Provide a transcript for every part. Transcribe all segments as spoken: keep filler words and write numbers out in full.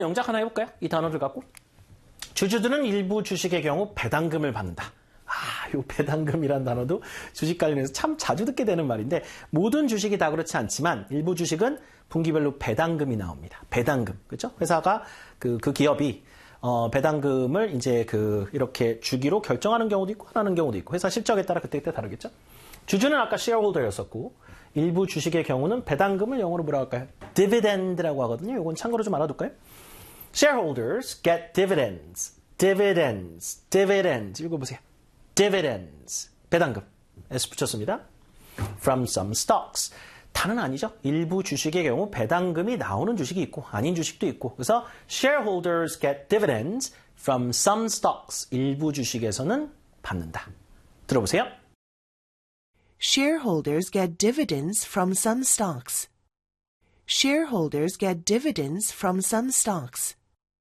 영작 하나 해볼까요? 이 단어를 갖고. 주주들은 일부 주식의 경우 배당금을 받는다. 아, 요 배당금이란 단어도 주식 관련해서 참 자주 듣게 되는 말인데 모든 주식이 다 그렇지 않지만 일부 주식은 분기별로 배당금이 나옵니다. 배당금, 그렇죠? 회사가 그, 그 기업이 어, 배당금을 이제 그 이렇게 주기로 결정하는 경우도 있고 안 하는 경우도 있고 회사 실적에 따라 그때그때 다르겠죠? 주주는 아까 shareholder였었고 일부 주식의 경우는 배당금을 영어로 뭐라고 할까요? dividend라고 하거든요. 이건 참고로 좀 알아둘까요? Shareholders get dividends, dividends, dividends. 읽어보세요. dividends. 배당금. S 붙였습니다. From some stocks. 다는 아니죠. 일부 주식의 경우 배당금이 나오는 주식이 있고 아닌 주식도 있고. 그래서 shareholders get dividends from some stocks. 일부 주식에서는 받는다. 들어보세요. Shareholders get dividends from some stocks. Shareholders get dividends from some stocks.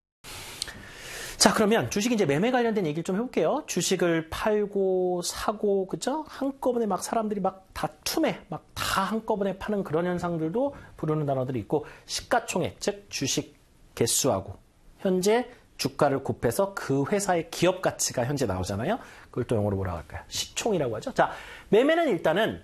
자, 그러면 주식 이제 매매 관련된 얘기를 좀 해볼게요. 주식을 팔고 사고, 그죠? 한꺼번에 막 사람들이 막 다 투매, 막 다 한꺼번에 파는 그런 현상들도 부르는 단어들이 있고, 시가총액, 즉 주식 개수하고 현재 주가를 곱해서 그 회사의 기업 가치가 현재 나오잖아요. 그걸 또 영어로 뭐라고 할까요? 시총이라고 하죠. 자, 매매는 일단은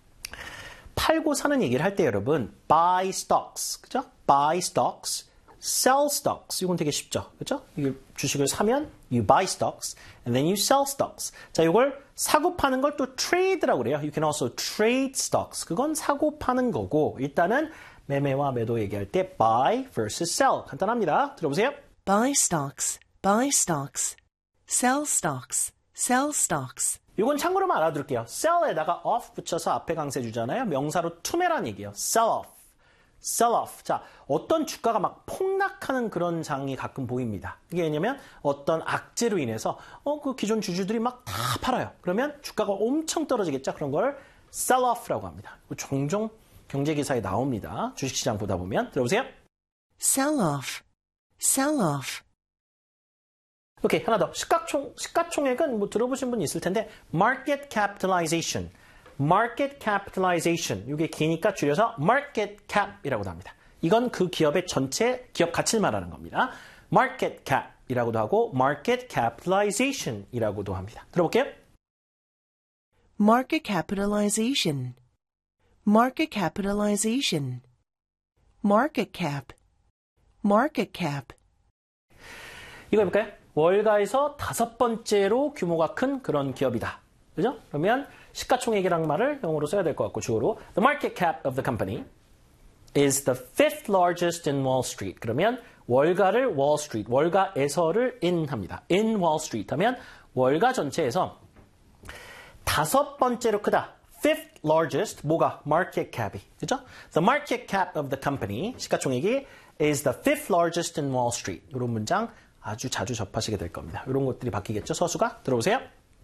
팔고 사는 얘기를 할 때 여러분, buy stocks, 그죠? buy stocks. sell stocks. 이건 되게 쉽죠. 그렇죠? 이게 주식을 사면 you buy stocks and then you sell stocks. 자, 이걸 사고 파는 걸 또 trade라고 그래요. You can also trade stocks. 그건 사고 파는 거고 일단은 매매와 매도 얘기할 때 buy versus sell. 간단합니다. 들어보세요. Buy stocks, buy stocks. Sell stocks, sell stocks. 이건 참고로만 알아둘게요. sell에다가 off 붙여서 앞에 강세 주잖아요. 명사로 투매란 얘기예요. sell off. sell off. 자, 어떤 주가가 막 폭락하는 그런 장이 가끔 보입니다. 이게 왜냐면 어떤 악재로 인해서 어, 그 기존 주주들이 막 다 팔아요. 그러면 주가가 엄청 떨어지겠죠. 그런 걸 sell off라고 합니다. 종종 경제 기사에 나옵니다. 주식시장 보다 보면. 들어보세요. Sell off, sell off. 오케이, 하나 더. 시가총, 시가총액은 뭐 들어보신 분 있을 텐데 market capitalization. market capitalization. 이게 기니까 줄여서 market cap이라고도 합니다. 이건 그 기업의 전체 기업 가치를 말하는 겁니다. market cap이라고도 하고 market capitalization이라고도 합니다. 들어볼게요. Market capitalization. Market capitalization. Market cap. Market cap. 이거 해볼까요? 월가에서 다섯 번째로 규모가 큰 그런 기업이다. 그죠? 그러면 시가총액이라는 말을 영어로 써야 될 것 같고 주어로 The market cap of the company is the fifth largest in Wall Street. 그러면 월가를 Wall Street, 월가에서를 in 합니다. in Wall Street 하면 월가 전체에서 다섯 번째로 크다. fifth largest, 뭐가? market cap이. 그죠? The market cap of the company, 시가총액이 is the fifth largest in Wall Street. 이런 문장 아주 자주 접하시게 될 겁니다. 이런 것들이 바뀌겠죠? 서수가. 들어보세요.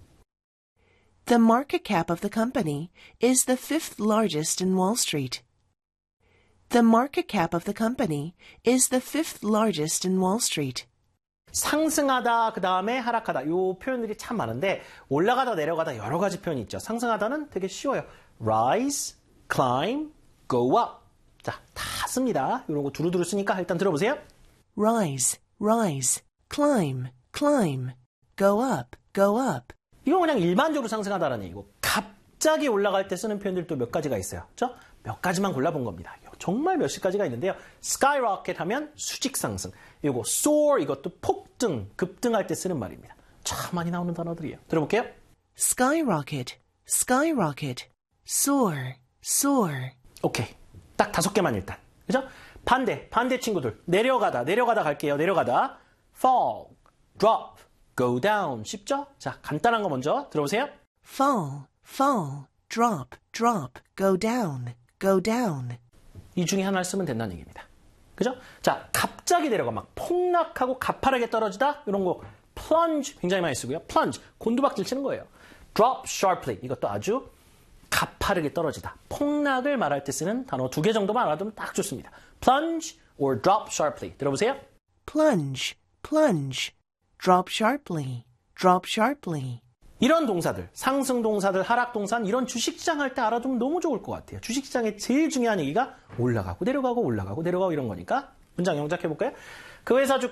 The market cap of the company is the fifth largest in Wall Street. The market cap of the company is the fifth largest in Wall Street. 상승하다, 그 다음에 하락하다. 이 표현들이 참 많은데 올라가다, 내려가다 여러 가지 표현이 있죠. 상승하다는 되게 쉬워요. rise, climb, go up. 자, 다 씁니다. 이런 거 두루두루 쓰니까 일단 들어보세요. Rise, rise, climb, climb, go up, go up. 이건 그냥 일반적으로 상승하다라는 얘기고 갑자기 올라갈 때 쓰는 표현들도 몇 가지가 있어요. 그렇죠? 몇 가지만 골라본 겁니다. 정말 몇십 가지가 있는데요. skyrocket 하면 수직 상승. 이거 soar 이것도 폭등, 급등할 때 쓰는 말입니다. 참 많이 나오는 단어들이에요. 들어볼게요. Skyrocket, skyrocket, soar, soar. 오케이. 딱 다섯 개만 일단. 그죠? 반대, 반대 친구들. 내려가다, 내려가다 갈게요. 내려가다. fall, drop, go down. 쉽죠? 자, 간단한 거 먼저 들어보세요. Fall, fall, drop, drop, go down, go down. 이 중에 하나를 쓰면 된다는 얘기입니다. 그죠? 자, 갑자기 내려가 막 폭락하고 가파르게 떨어지다. 이런 거 plunge 굉장히 많이 쓰고요. plunge, 곤두박질 치는 거예요. drop sharply. 이것도 아주 가파르게 떨어지다. 폭락을 말할 때 쓰는 단어 두 개 정도만 알아두면 딱 좋습니다. plunge or drop sharply. 들어보세요. Plunge, plunge, drop sharply, drop sharply. 이런 동사들, 상승 동사들, 하락 동사는 이런 주식시장 할 때 알아두면 너무 좋을 것 같아요. 주식시장의 제일 중요한 얘기가 올라가고 내려가고 올라가고 내려가고 이런 거니까 문장 영작해볼까요? 그 회사 주